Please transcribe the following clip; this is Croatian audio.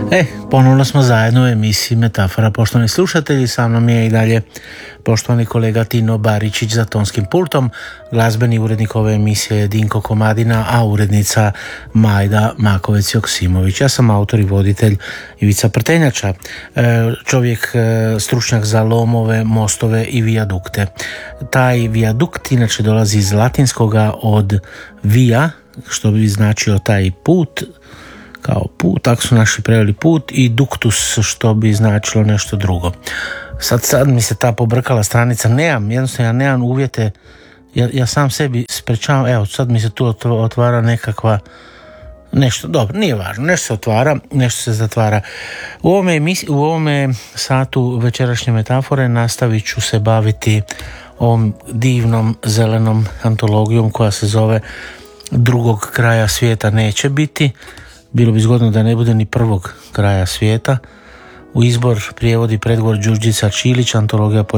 Ponovno smo zajedno u emisiji Metafora. Poštovani slušatelji, sa mnom je i dalje poštovani kolega Tino Baričić za tonskim pultom. Glazbeni urednik ove emisije je Dinko Komadina, a urednica Majda Makovec-Joksimović. Ja sam autor i voditelj Ivica Prtenjača, čovjek stručnjak za lomove, mostove i vijadukte. Taj vijadukt inače dolazi iz latinskoga od via, što bi značio taj put, kao put, tako su naši preveli put, i ductus, što bi značilo nešto drugo. Sad mi se ta pobrkala stranica, ja nemam uvjete, ja sam sebi sprečavam, evo sad mi se tu otvara nekakva nešto, dobro, nije važno, nešto se otvara, nešto se zatvara. U ovome satu večerašnje metafore nastavit ću se baviti ovom divnom zelenom antologijom koja se zove Drugog kraja svijeta neće biti. Bilo bi zgodno da ne bude ni prvog kraja svijeta. U izbor prijevodi Predgor Đurđica Čilić, antologija